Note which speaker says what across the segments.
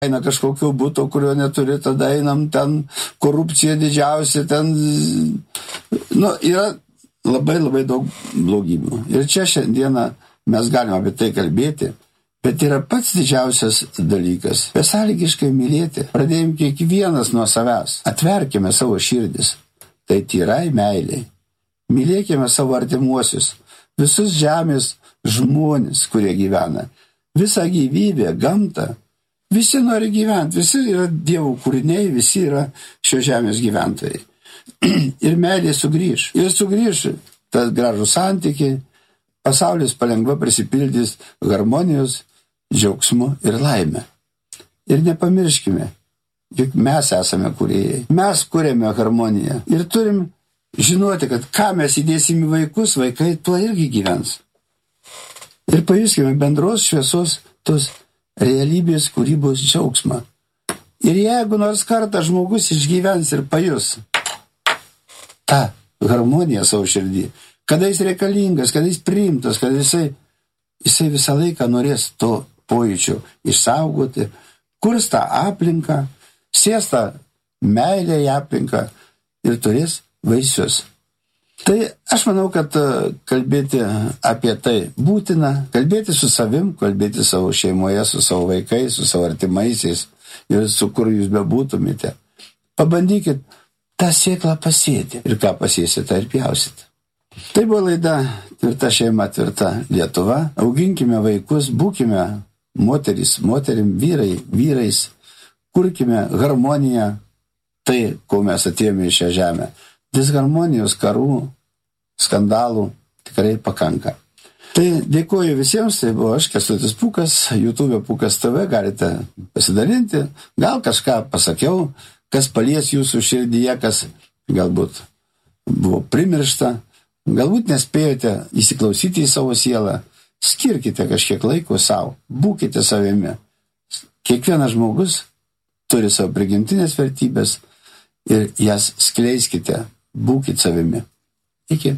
Speaker 1: eina kažkokio buto, kurio neturi, tada einam ten korupcija didžiausia, ten, yra labai daug blogybių. Ir čia šiandieną mes galime apie tai kalbėti, bet yra pats didžiausias dalykas. Besąlygiškai mylėti. Pradėjom kiekvienas nuo savęs. Atverkime savo širdis. Tai tyrai meiliai. Mylėkime savo artimuosius. Visus žemės žmonės, kurie gyvena. Visą gyvybę, gamtą. Visi nori gyventi. Visi yra Dievo kūriniai, visi yra šio žemės gyventojai. Ir meilė sugrįš. Ir sugrįš tas gražų santykiai. Pasaulis palengva prisipildys harmonijos, džiaugsmu ir laimę. Ir nepamirškime, juk mes esame kūrėjai. Mes kūrėme harmoniją. Ir turim žinoti, kad ką mes įdėsim į vaikus, vaikai tuo irgi gyvens. Ir pajuskime bendros šviesos tos realybės kūrybos džiaugsmą. Ir jeigu nors kartą žmogus išgyvens ir pajus tą harmoniją savo širdį, kada jis reikalingas, kada jis priimtas, kada jisai visą laiką norės to pojūčio išsaugoti, kurs tą aplinką, sės tą meilę į aplinką ir turės vaisius. Tai aš manau, kad kalbėti apie tai būtina, kalbėti su savim, kalbėti savo šeimoje, su savo vaikais, su savo artimaisiais ir su kur jūs bebūtumėte. Pabandykit tą sėklą pasėti ir ką pasėsite, tą ir pjausite. Tai buvo laida Tvirta šeima, tvirta Lietuva. Auginkime vaikus, būkime moterim, vyrais, kurkime harmoniją, tai, ko mes atėjome į šią žemę. Disharmonijos, karų, skandalų tikrai pakanka. Tai dėkoju visiems, tai buvo aš, Kęstutis Pūkas, YouTube Pūkas TV, galite pasidalinti, gal kažką pasakiau, kas palies jūsų širdyje, kas galbūt buvo primiršta. Galbūt nespėjote įsiklausyti į savo sielą, skirkite kažkiek laiko savo, būkite savimi. Kiekvienas žmogus turi savo prigimtinės vertybės ir jas skleiskite, būkite savimi. Iki.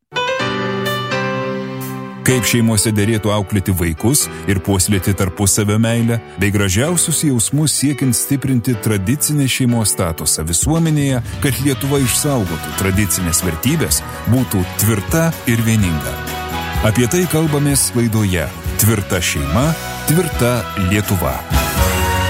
Speaker 2: Kaip šeimose derėtų auklėti vaikus ir puoselėti tarpusavio meilę, bei gražiausius jausmus siekiant stiprinti tradicinę šeimos statusą visuomenėje, kad Lietuva išsaugotų tradicinės vertybės, būtų tvirta ir vieninga. Apie tai kalbamės laidoje Tvirta šeima, tvirta Lietuva.